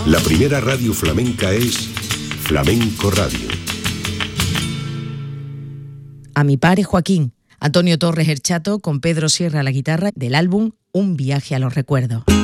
La primera radio flamenca es Flamenco Radio. A mi padre Joaquín, Antonio Torres el Chato con Pedro Sierra a la guitarra del álbum Un viaje a los recuerdos.